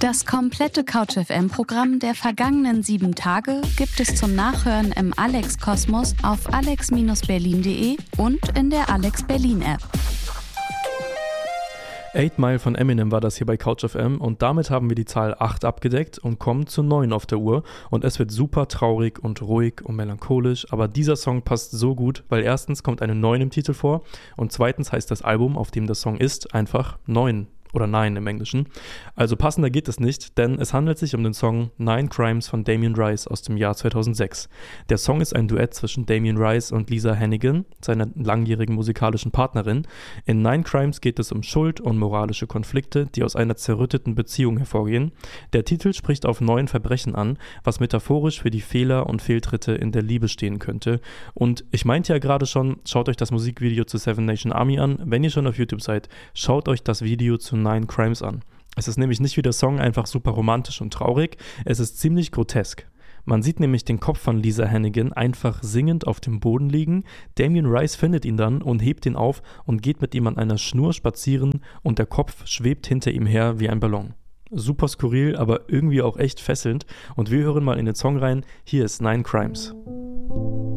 Das komplette CouchFM-Programm der vergangenen 7 Tage gibt es zum Nachhören im Alex-Kosmos auf alex-berlin.de und in der Alex Berlin-App. 8 Mile von Eminem war das hier bei CouchFM und damit haben wir die Zahl 8 abgedeckt und kommen zu 9 auf der Uhr und es wird super traurig und ruhig und melancholisch, aber dieser Song passt so gut, weil erstens kommt eine 9 im Titel vor und zweitens heißt das Album, auf dem der Song ist, einfach 9. Oder Nine im Englischen. Also passender geht es nicht, denn es handelt sich um den Song Nine Crimes von Damien Rice aus dem Jahr 2006. Der Song ist ein Duett zwischen Damien Rice und Lisa Hannigan, seiner langjährigen musikalischen Partnerin. In Nine Crimes geht es um Schuld und moralische Konflikte, die aus einer zerrütteten Beziehung hervorgehen. Der Titel spricht auf 9 Verbrechen an, was metaphorisch für die Fehler und Fehltritte in der Liebe stehen könnte. Und ich meinte ja gerade schon, schaut euch das Musikvideo zu Seven Nation Army an. Wenn ihr schon auf YouTube seid, schaut euch das Video zu Nine Crimes an. Es ist nämlich nicht wie der Song einfach super romantisch und traurig, es ist ziemlich grotesk. Man sieht nämlich den Kopf von Lisa Hannigan einfach singend auf dem Boden liegen, Damien Rice findet ihn dann und hebt ihn auf und geht mit ihm an einer Schnur spazieren und der Kopf schwebt hinter ihm her wie ein Ballon. Super skurril, aber irgendwie auch echt fesselnd und wir hören mal in den Song rein, hier ist Nine Crimes.